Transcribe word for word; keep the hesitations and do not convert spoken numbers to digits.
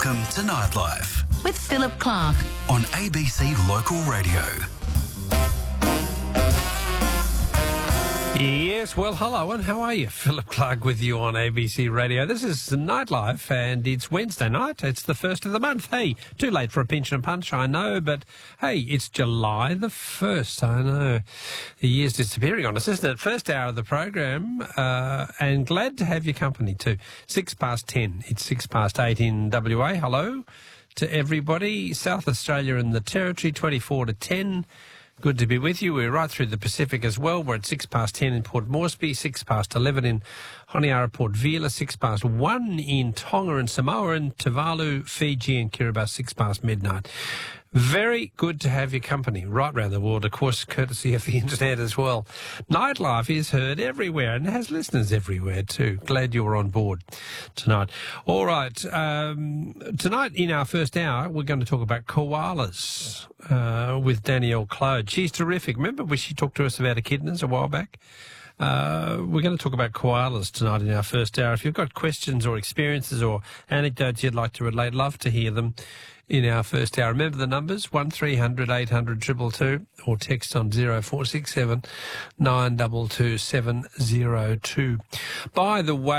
Welcome to Nightlife with Philip Clark on A B C Local Radio. Yes, well, hello, and how are you? Philip Clark with you on A B C Radio. This is Nightlife, and it's Wednesday night. It's the first of the month. Hey, too late for a pinch and punch, I know, but hey, it's July the first. I know. The year's disappearing on us, isn't it? First hour of the program, uh, and glad to have your company too. Six past ten. It's six past eight in W A. Hello to everybody. South Australia and the Territory, twenty-four to ten. Good to be with you. We're right through the Pacific as well. We're at six past ten in Port Moresby, six past eleven in Honiara, Port Vila, six past one in Tonga and Samoa, and Tuvalu, Fiji and Kiribati, six past midnight. Very good to have your company right round the world, of course, courtesy of the internet as well. Nightlife is heard everywhere and has listeners everywhere too. Glad you're on board tonight. All right, um, tonight in our first hour, we're going to talk about koalas uh, with Danielle Clode. She's terrific. Remember when she talked to us about echidnas a while back? Uh, we're going to talk about koalas tonight in our first hour. If you've got questions or experiences or anecdotes you'd like to relate, love to hear them in our first hour. Remember the numbers, one three hundred eight hundred two two two, or text on zero four six seven nine two two seven zero two. By the way,